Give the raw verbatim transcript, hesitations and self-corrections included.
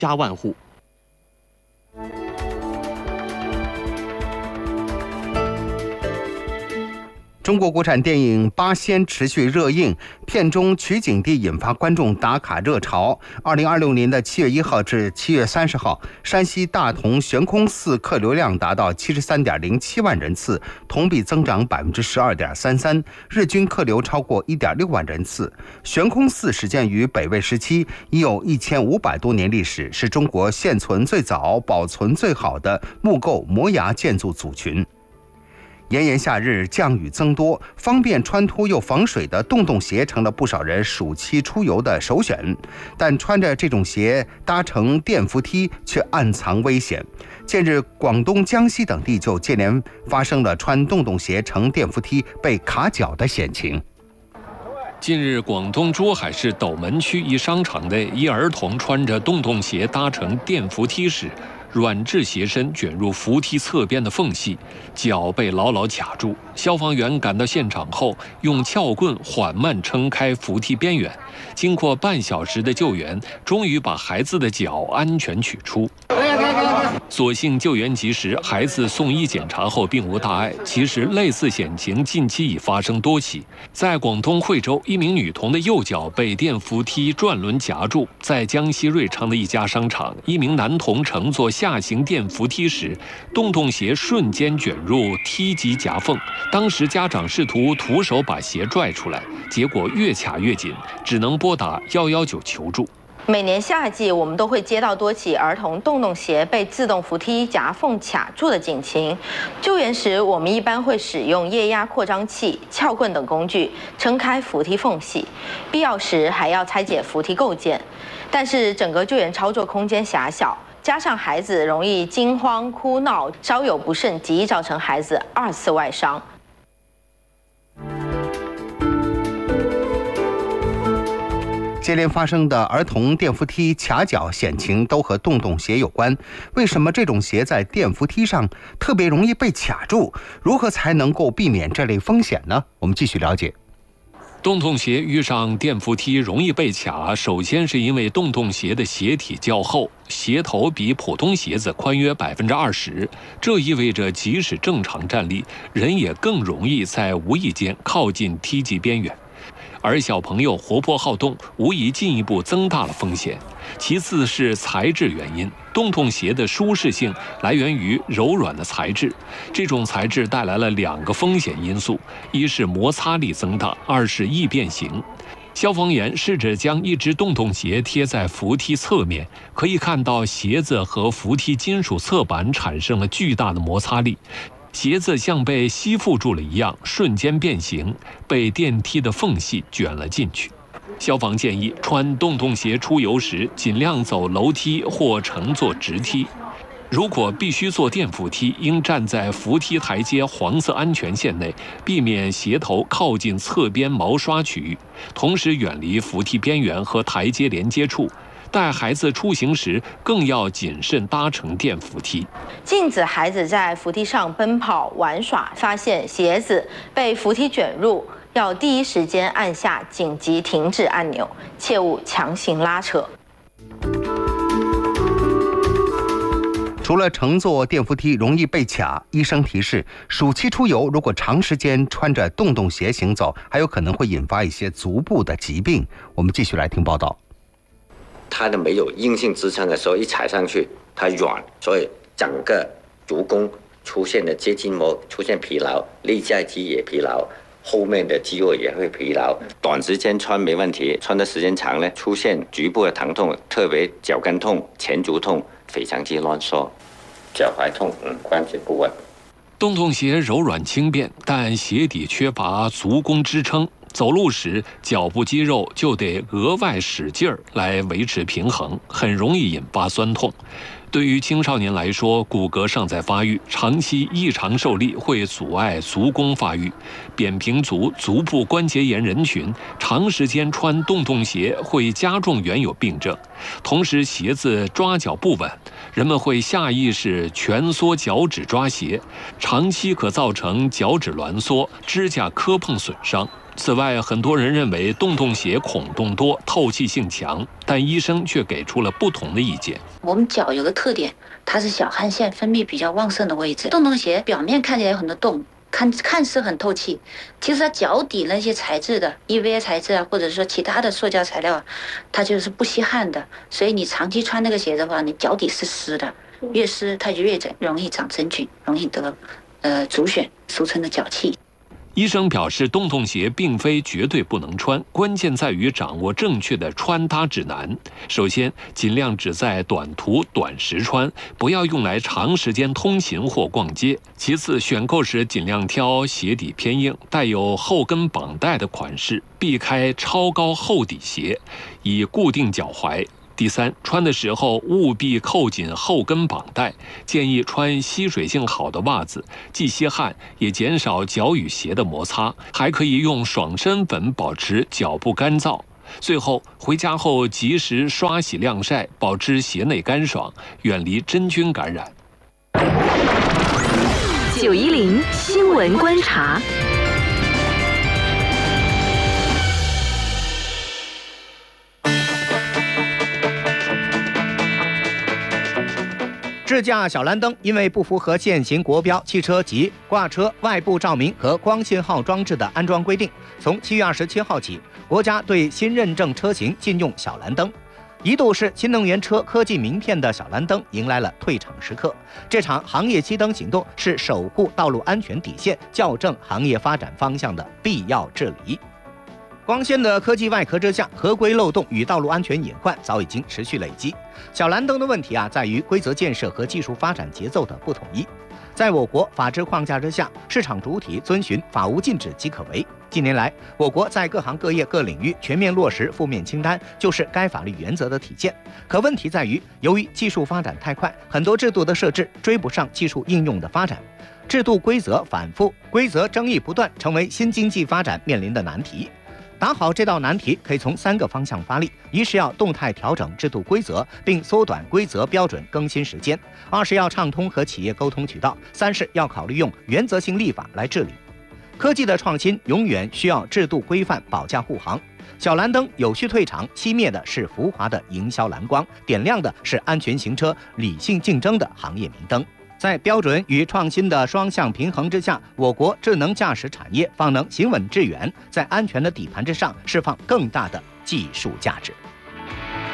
家万户。 中国国产电影《八仙》持续热映，片中取景地引发观众打卡热潮。二零二六年的七月一号至七月三十号，山西大同悬空寺客流量达到七十三点零七万人次，同比增长百分之十二点三三，日均客流超过一点六万人次。悬空寺始建于北魏时期，已有一千五百多年历史，是中国现存最早、保存最好的木构摩崖建筑组群。炎炎夏日，降雨增多，方便穿脱又防水的洞洞鞋成了不少人暑期出游的首选。但穿着这种鞋搭乘电扶梯却暗藏危险。近日，广东、江西等地就接连发生了穿洞洞鞋乘电扶梯被卡脚的险情。 近日，广东珠海市斗门区一商场内，一儿童穿着洞洞鞋搭乘电扶梯时，软质鞋身卷入扶梯侧边的缝隙，脚被牢牢卡住。消防员赶到现场后，用撬棍缓慢撑开扶梯边缘，经过半小时的救援，终于把孩子的脚安全取出。所幸救援及时，孩子送医检查后并无大碍。其实类似险情近期已发生多起。在广东惠州，一名女童的右脚被电扶梯转轮夹住；在江西瑞昌的一家商场，一名男童乘坐下行电扶梯时，洞洞鞋瞬间卷入梯级夹缝。当时家长试图徒手把鞋拽出来，结果越卡越紧，只能拨打一一九求助。 每年夏季，我们都会接到多起儿童洞洞鞋被自动扶梯夹缝卡住的警情。救援时，我们一般会使用液压扩张器、撬棍等工具撑开扶梯缝隙，必要时还要拆解扶梯构件。但是整个救援操作空间狭小，加上孩子容易惊慌哭闹，稍有不慎极易造成孩子二次外伤。 接连发生的儿童电扶梯卡脚险情都和洞洞鞋有关。为什么这种鞋在电扶梯上特别容易被卡住？如何才能够避免这类风险呢？我们继续了解。 洞洞鞋遇上电扶梯容易被卡，首先是因为洞洞鞋的鞋体较厚，鞋头比普通鞋子宽约百分之二十，这意味着即使正常站立，人也更容易在无意间靠近梯级边缘。而小朋友活泼好动，无疑进一步增大了风险。其次是材质原因，洞洞鞋的舒适性来源于柔软的材质，这种材质带来了两个风险因素：一是摩擦力增大，二是易变形。消防员试着将一只洞洞鞋贴在扶梯侧面，可以看到鞋子和扶梯金属侧板产生了巨大的摩擦力。鞋子像被吸附住了一样，瞬间变形，被电梯的缝隙卷了进去。消防建议，穿洞洞鞋出游时，尽量走楼梯或乘坐直梯。如果必须坐电扶梯，应站在扶梯台阶黄色安全线内，避免鞋头靠近侧边毛刷区域，同时远离扶梯边缘和台阶连接处。带孩子出行时，更要谨慎搭乘电扶梯。 禁止孩子在扶梯上奔跑玩耍，发现鞋子被扶梯卷入，要第一时间按下紧急停止按钮，切勿强行拉扯。 除了乘坐电扶梯容易被卡，医生提示，暑期出游如果长时间穿着洞洞鞋行走，还有可能会引发一些足部的疾病。我们继续来听报道。 它的没有硬性支撑的时候，一踩上去它软，所以整个足弓出现的接筋膜出现疲劳，内在肌也疲劳，后面的肌肉也会疲劳。短时间穿没问题，穿的时间长呢，出现局部的疼痛，特别脚跟痛、前足痛、腓肠肌挛缩、脚踝痛、嗯，关节不稳。 洞洞鞋柔软轻便，但鞋底缺乏足弓支撑。走路时，脚部肌肉就得额外使劲儿来维持平衡，很容易引发酸痛。对于青少年来说，骨骼尚在发育，长期异常受力会阻碍足弓发育。扁平足、足部关节炎人群长时间穿洞洞鞋会加重原有病症。同时，鞋子抓脚不稳，人们会下意识蜷缩脚趾抓鞋，长期可造成脚趾挛缩、指甲磕碰损伤。 此外，很多人认为洞洞鞋孔洞多、透气性强，但医生却给出了不同的意见。 我们脚有个特点，它是小汗腺分泌比较旺盛的位置。洞洞鞋表面看起来有很多洞，看看似很透气，其实它脚底那些材质的 E V A 材质啊，或者说其他的塑胶材料啊，它就是不吸汗的。所以你长期穿那个鞋的话，你脚底是湿的，越湿它就越容易长真菌，容易得呃足癣，俗称的脚气。 医生表示，洞洞鞋并非绝对不能穿，关键在于掌握正确的穿搭指南。首先，尽量只在短途短时穿，不要用来长时间通勤或逛街。其次，选购时尽量挑鞋底偏硬、带有后跟绑带的款式，避开超高厚底鞋，以固定脚踝。第三，穿的时候务必扣紧后跟绑带，建议穿吸水性好的袜子，既吸汗也减少脚与鞋的摩擦，还可以用爽身粉保持脚部干燥。最后，回家后及时刷洗晾晒，保持鞋内干爽，远离真菌感染。 九一零新闻观察。 智驾小蓝灯因为不符合现行国标汽车及挂车外部照明和光信号装置的安装规定，从七月二十七号起，国家对新认证车型禁用小蓝灯。一度是新能源车科技名片的小蓝灯迎来了退场时刻。这场行业熄灯行动是守护道路安全底线、校正行业发展方向的必要治理。光鲜的科技外壳之下，合规漏洞与道路安全隐患早已经持续累积。小蓝灯的问题啊，在于规则建设和技术发展节奏的不统一。在我国法治框架之下，市场主体遵循法无禁止即可为。近年来，我国在各行各业各领域全面落实负面清单，就是该法律原则的体现。可问题在于，由于技术发展太快，很多制度的设置追不上技术应用的发展，制度规则反复，规则争议不断，成为新经济发展面临的难题。打好这道难题可以从三个方向发力：一是要动态调整制度规则，并缩短规则标准更新时间；二是要畅通和企业沟通渠道；三是要考虑用原则性立法来治理。科技的创新永远需要制度规范保驾护航。小蓝灯有序退场，熄灭的是浮华的营销蓝光，点亮的是安全行车、理性竞争的行业明灯。在标准与创新的双向平衡之下，我国智能驾驶产业方能行稳致远，在安全的底盘之上释放更大的技术价值。